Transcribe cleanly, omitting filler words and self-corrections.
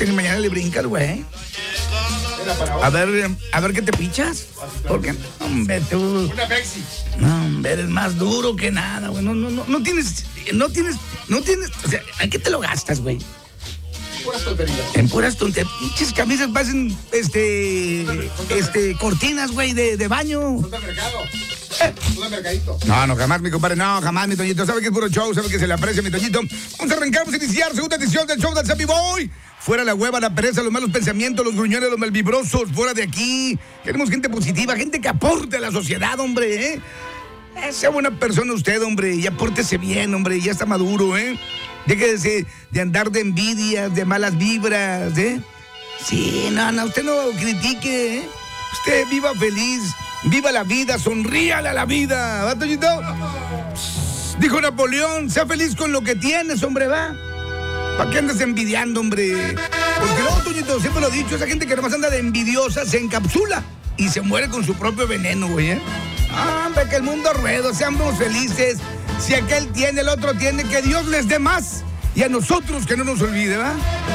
que mañana le brincas, güey. A ver qué te pichas. Porque, hombre, tú. Una Pepsi. No, hombre, eres más duro que nada, güey. No tienes. O sea, ¿a qué te lo gastas, güey? Puras tonterías. En puras tonterías. Pinches camisas pasen, cortinas, güey, de baño. Son de mercado. Son de mercadito. No, jamás, mi compadre, no, jamás, mi Toñito. Sabe que es puro show, sabe que se le aprecia, mi Toñito. Vamos a arrancar, vamos a iniciar segunda edición del show del Sammy Boy. Fuera la hueva, la pereza, los malos pensamientos, los gruñones, los malvibrosos, fuera de aquí. Queremos gente positiva, gente que aporte a la sociedad, hombre, ¿eh? Sea buena persona usted, hombre, y apórtese bien, hombre, ya está maduro, ¿eh? Déjese de andar de envidias, de malas vibras, ¿eh? Sí, no, usted no critique, ¿eh? Usted viva feliz, viva la vida, sonríale a la vida, ¿va, Toñito? Dijo Napoleón, sea feliz con lo que tienes, hombre, ¿va? ¿Para qué andas envidiando, hombre? Porque luego, Toñito, siempre lo he dicho, esa gente que nomás anda de envidiosa se encapsula y se muere con su propio veneno, güey, ¿eh? Hombre, que el mundo ruedo, seamos felices. Si aquel tiene, el otro tiene, que Dios les dé más. Y a nosotros que no nos olvide, ¿va?